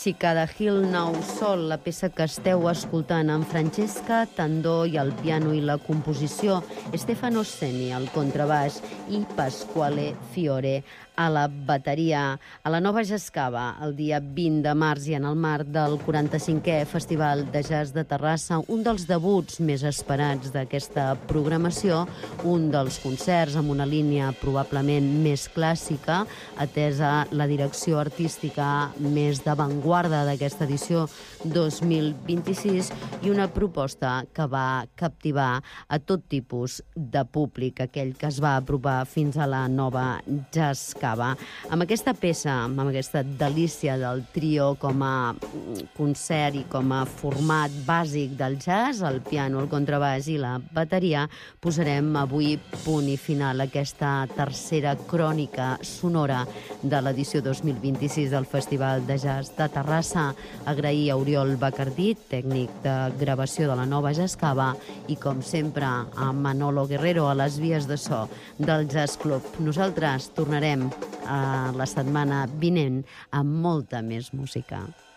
Cicada Hill Nou Sol, la peça que esteu escoltant amb Francesca Tandó i al piano i la composició, Stefano Seni al contrabaix i Pasquale Fiore a la bateria. A la Nova Jascava, el dia 20 de març i en el marc del 45è Festival de Jazz de Terrassa, un dels debuts més esperats d'aquesta programació, un dels concerts amb una línia probablement més clàssica, atesa la direcció artística més d'avantguarda d'aquesta edició 2026 i una proposta que va captivar a tot tipus de públic, aquell que es va apropar fins a la Nova Jascava. Amb aquesta peça, amb aquesta delícia del trio com a concert i com a format bàsic del jazz, el piano, el contrabaix i la bateria, posarem avui punt i final a aquesta tercera crònica sonora de l'edició 2026 del Festival de Jazz de Terrassa. Agrair a Oriol Bacardí, tècnic de gravació de la Nova Jascava, i com sempre a Manolo Guerrero a les vies de so del Jazz Club. Nosaltres tornarem la setmana vinent amb molta més música.